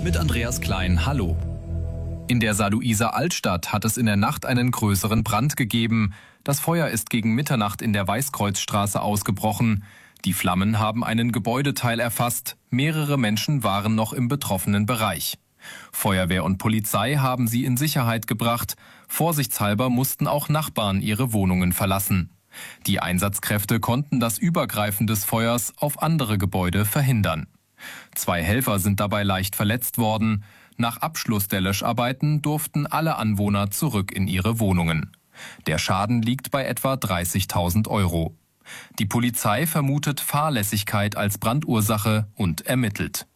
mit Andreas Klein. Hallo. In der Saarlouiser Altstadt hat es in der Nacht einen größeren Brand gegeben. Das Feuer ist gegen Mitternacht in der Weißkreuzstraße ausgebrochen. Die Flammen haben einen Gebäudeteil erfasst. Mehrere Menschen waren noch im betroffenen Bereich. Feuerwehr und Polizei haben sie in Sicherheit gebracht. Vorsichtshalber mussten auch Nachbarn ihre Wohnungen verlassen. Die Einsatzkräfte konnten das Übergreifen des Feuers auf andere Gebäude verhindern. 2 Helfer sind dabei leicht verletzt worden. Nach Abschluss der Löscharbeiten durften alle Anwohner zurück in ihre Wohnungen. Der Schaden liegt bei etwa 30.000 Euro. Die Polizei vermutet Fahrlässigkeit als Brandursache und ermittelt.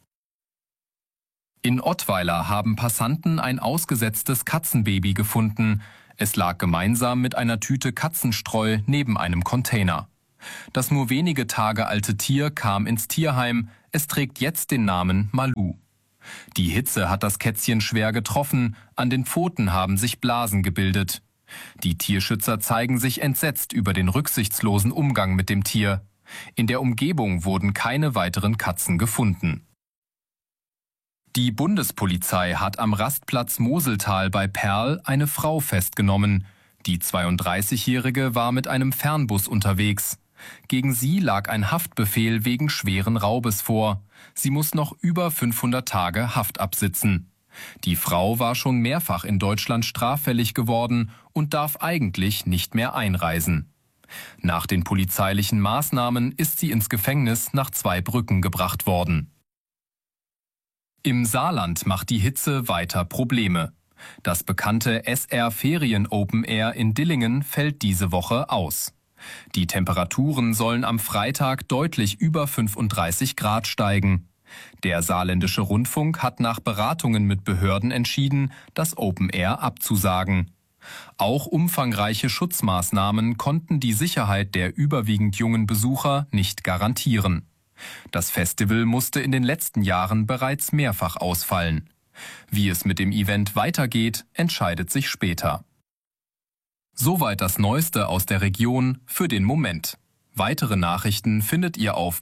In Ottweiler haben Passanten ein ausgesetztes Katzenbaby gefunden. Es lag gemeinsam mit einer Tüte Katzenstreu neben einem Container. Das nur wenige Tage alte Tier kam ins Tierheim. Es trägt jetzt den Namen Malu. Die Hitze hat das Kätzchen schwer getroffen. An den Pfoten haben sich Blasen gebildet. Die Tierschützer zeigen sich entsetzt über den rücksichtslosen Umgang mit dem Tier. In der Umgebung wurden keine weiteren Katzen gefunden. Die Bundespolizei hat am Rastplatz Moseltal bei Perl eine Frau festgenommen. Die 32-Jährige war mit einem Fernbus unterwegs. Gegen sie lag ein Haftbefehl wegen schweren Raubes vor. Sie muss noch über 500 Tage Haft absitzen. Die Frau war schon mehrfach in Deutschland straffällig geworden und darf eigentlich nicht mehr einreisen. Nach den polizeilichen Maßnahmen ist sie ins Gefängnis nach Zweibrücken gebracht worden. Im Saarland macht die Hitze weiter Probleme. Das bekannte SR Ferien Open Air in Dillingen fällt diese Woche aus. Die Temperaturen sollen am Freitag deutlich über 35 Grad steigen. Der Saarländische Rundfunk hat nach Beratungen mit Behörden entschieden, das Open Air abzusagen. Auch umfangreiche Schutzmaßnahmen konnten die Sicherheit der überwiegend jungen Besucher nicht garantieren. Das Festival musste in den letzten Jahren bereits mehrfach ausfallen. Wie es mit dem Event weitergeht, entscheidet sich später. Soweit das Neueste aus der Region für den Moment. Weitere Nachrichten findet ihr auf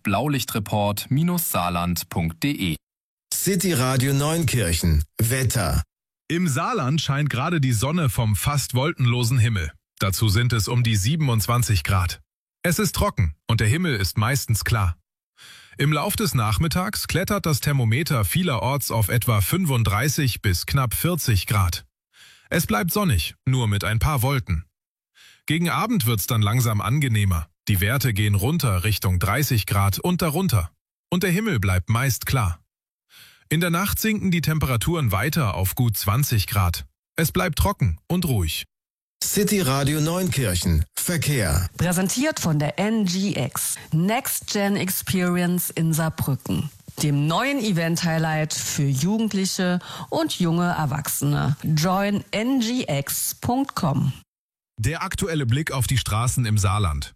blaulichtreport-saarland.de. City Radio Neunkirchen. Wetter. Im Saarland scheint gerade die Sonne vom fast wolkenlosen Himmel. Dazu sind es um die 27 Grad. Es ist trocken und der Himmel ist meistens klar. Im Lauf des Nachmittags klettert das Thermometer vielerorts auf etwa 35 bis knapp 40 Grad. Es bleibt sonnig, nur mit ein paar Wolken. Gegen Abend wird's dann langsam angenehmer. Die Werte gehen runter Richtung 30 Grad und darunter. Und der Himmel bleibt meist klar. In der Nacht sinken die Temperaturen weiter auf gut 20 Grad. Es bleibt trocken und ruhig. City Radio Neunkirchen. Verkehr. Präsentiert von der NGX. Next Gen Experience in Saarbrücken. Dem neuen Event-Highlight für Jugendliche und junge Erwachsene. Join ngx.com. Der aktuelle Blick auf die Straßen im Saarland.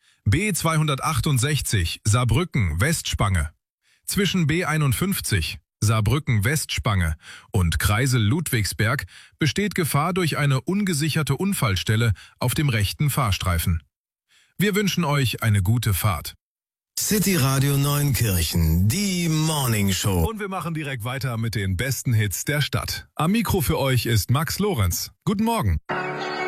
B268 Saarbrücken-Westspange. Zwischen B51 Saarbrücken-Westspange und Kreisel Ludwigsberg besteht Gefahr durch eine ungesicherte Unfallstelle auf dem rechten Fahrstreifen. Wir wünschen euch eine gute Fahrt. City Radio Neunkirchen, die Morning Show. Und wir machen direkt weiter mit den besten Hits der Stadt. Am Mikro für euch ist Max Lorenz. Guten Morgen.